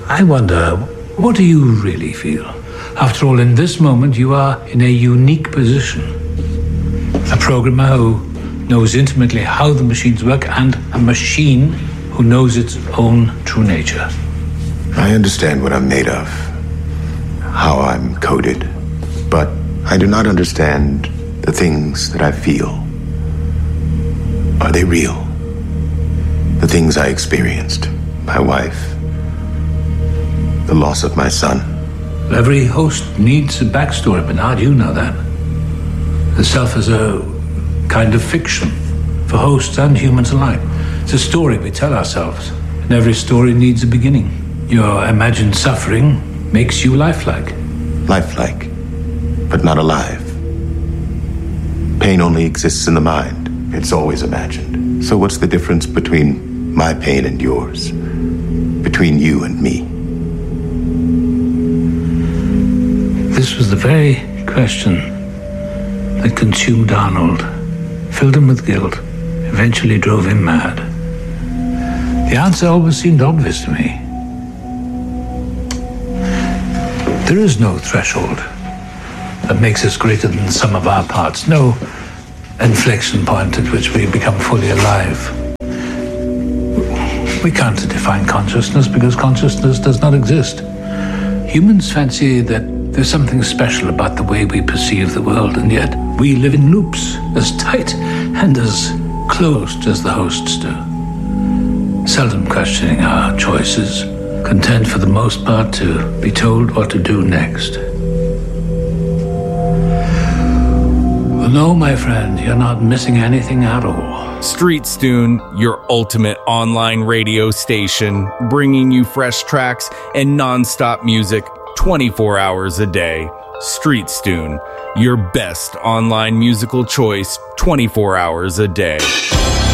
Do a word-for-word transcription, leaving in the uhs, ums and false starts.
I wonder, what do you really feel? After all, in this moment, you are in a unique position. A programmer who knows intimately how the machines work, and a machine who knows its own true nature. I understand what I'm made of, how I'm coded, but I do not understand the things that I feel. Are they real? The things I experienced, my wife, the loss of my son. Every host needs a backstory, Bernard, you know that. The self is a kind of fiction for hosts and humans alike. It's a story we tell ourselves, and every story needs a beginning. Your imagined suffering makes you lifelike. Lifelike, but not alive. Pain only exists in the mind. It's always imagined. So what's the difference between my pain and yours? Between you and me? This was the very question that consumed Arnold, filled him with guilt, eventually drove him mad. The answer always seemed obvious to me. There is no threshold that makes us greater than the sum of our parts, no inflection point at which we become fully alive. We can't define consciousness because consciousness does not exist. Humans fancy that there's something special about the way we perceive the world, and yet we live in loops as tight and as closed as the hosts do. Seldom questioning our choices, content for the most part to be told what to do next. Well, no, my friend, you're not missing anything at all. StreetStune, your ultimate online radio station, bringing you fresh tracks and non-stop music twenty-four hours a day. StreetStune, your best online musical choice twenty-four hours a day.